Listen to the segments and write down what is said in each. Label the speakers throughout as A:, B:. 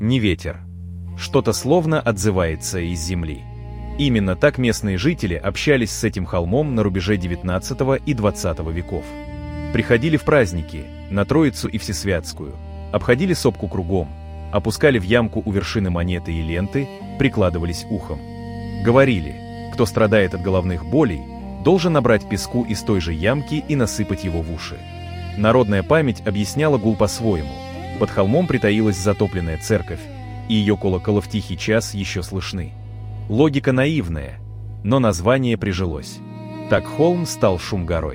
A: Не ветер. Что-то словно отзывается из земли. Именно так местные жители общались с этим холмом на рубеже XIX и XX веков. Приходили в праздники, на Троицу и Всесвятскую, обходили сопку кругом, опускали в ямку у вершины монеты и ленты, прикладывались ухом. Говорили, кто страдает от головных болей, должен набрать песку из той же ямки и насыпать его в уши. Народная память объясняла гул по-своему. Под холмом притаилась затопленная церковь, и ее колокола в тихий час еще слышны. Логика наивная, но название прижилось. Так холм стал Шум-горой.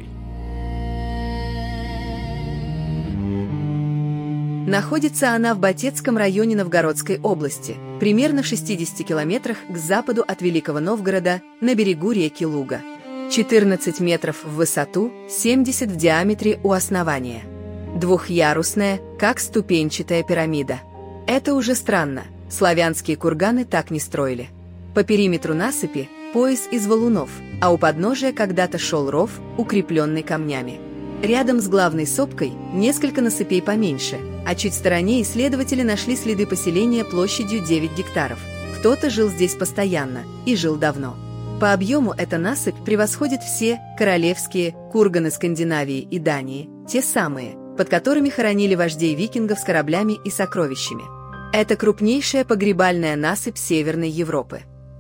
B: Находится она в Батецком районе Новгородской области, примерно в 60 километрах к западу от Великого Новгорода, на берегу реки Луга. 14 метров в высоту, 70 в диаметре у основания. Двухъярусная, как ступенчатая пирамида. Это уже странно, славянские курганы так не строили. По периметру насыпи пояс из валунов, а у подножия когда-то шел ров, укрепленный камнями. Рядом с главной сопкой несколько насыпей поменьше, а чуть в стороне исследователи нашли следы поселения площадью 9 гектаров. Кто-то жил здесь постоянно и жил давно. По объему эта насыпь превосходит все королевские курганы Скандинавии и Дании, те самые, под которыми хоронили вождей викингов с кораблями и сокровищами. Это крупнейшая погребальная насыпь Северной Европы.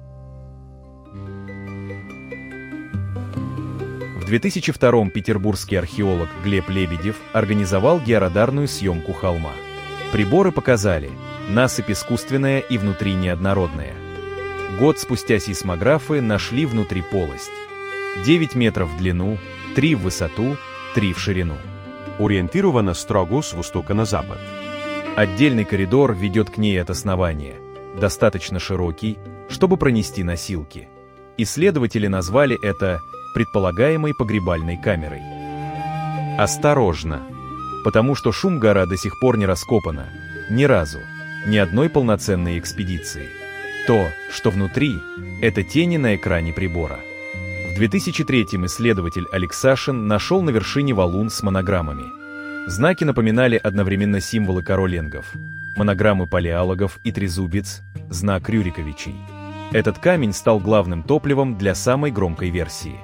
A: В 2002-м петербургский археолог Глеб Лебедев организовал георадарную съемку холма. Приборы показали, насыпь искусственная и внутри неоднородная. Год спустя сейсмографы нашли внутри полость. 9 метров в длину, 3 в высоту, 3 в ширину.
C: Ориентирована строго с востока на запад.
A: Отдельный коридор ведет к ней от основания, достаточно широкий, чтобы пронести носилки. Исследователи назвали это предполагаемой погребальной камерой. Осторожно, потому что Шум-гора до сих пор не раскопана, ни разу, ни одной полноценной экспедиции. То, что внутри, это тени на экране прибора. В 2003-м исследователь Алексашин нашел на вершине валун с монограммами. Знаки напоминали одновременно символы короленгов, монограммы палеологов и трезубец, знак Рюриковичей. Этот камень стал главным топливом для самой громкой версии.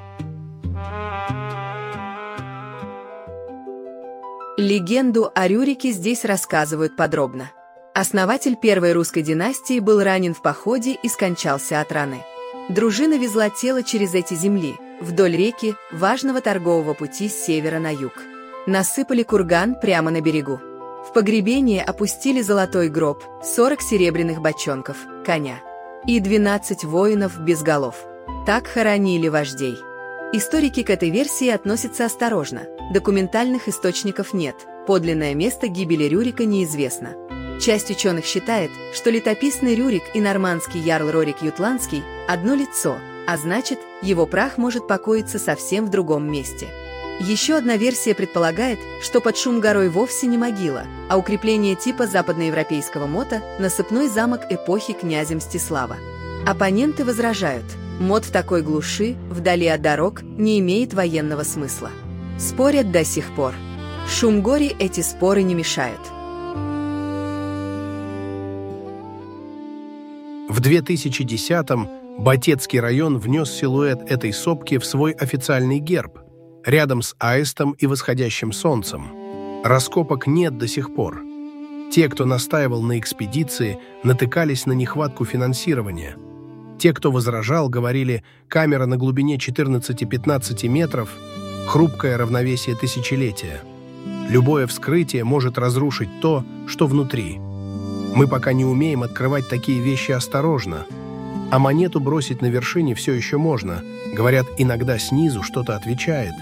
B: Легенду о Рюрике здесь рассказывают подробно. Основатель первой русской династии был ранен в походе и скончался от раны. Дружина везла тело через эти земли, вдоль реки, важного торгового пути с севера на юг. Насыпали курган прямо на берегу. В погребение опустили золотой гроб, 40 серебряных бочонков, коня и 12 воинов без голов. Так хоронили вождей. Историки к этой версии относятся осторожно. Документальных источников нет, подлинное место гибели Рюрика неизвестно. Часть ученых считает, что летописный Рюрик и нормандский ярл Рорик Ютландский – одно лицо, а значит, его прах может покоиться совсем в другом месте. Еще одна версия предполагает, что под Шум-горой вовсе не могила, а укрепление типа западноевропейского мота – насыпной замок эпохи князя Мстислава. Оппоненты возражают, мот в такой глуши, вдали от дорог, не имеет военного смысла. Спорят до сих пор. Шум-горе эти споры не мешают.
D: В 2010-м Батецкий район внес силуэт этой сопки в свой официальный герб, рядом с аистом и восходящим солнцем. Раскопок нет до сих пор. Те, кто настаивал на экспедиции, натыкались на нехватку финансирования. Те, кто возражал, говорили, камера на глубине 14-15 метров – хрупкое равновесие тысячелетия. Любое вскрытие может разрушить то, что внутри. Мы пока не умеем открывать такие вещи осторожно. А монету бросить на вершине все еще можно. Говорят, иногда снизу что-то отвечает.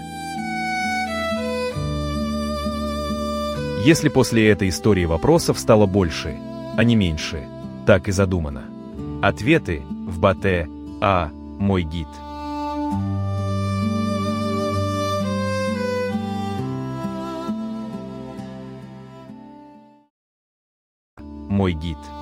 A: Если после этой истории вопросов стало больше, а не меньше, так и задумано. Ответы в Батэ А. Мой гид. Мой гид.